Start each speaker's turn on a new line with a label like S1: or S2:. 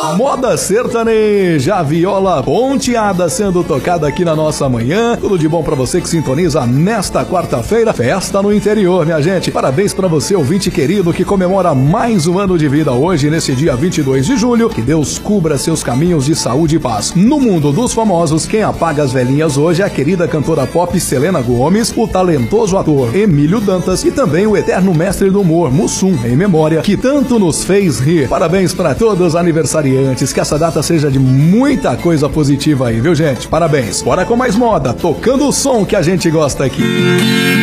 S1: Moda sertaneja, a viola ponteada sendo tocada aqui na nossa manhã. Tudo de bom pra você que sintoniza nesta quarta-feira. Festa no interior, minha gente. Parabéns pra você, ouvinte querido, que comemora mais um ano de vida hoje, nesse dia 22 de julho. Que Deus cubra seus caminhos de saúde e paz. No mundo dos famosos, quem apaga as velhinhas hoje é a querida cantora pop Selena Gomez, o talentoso ator Emílio Dantas e também o eterno mestre do humor Mussum, em memória, que tanto nos fez rir. Parabéns para todos os aniversariantes, que essa data seja de muita coisa positiva aí, viu, gente? Parabéns. Bora com mais moda, tocando o som que a gente gosta aqui.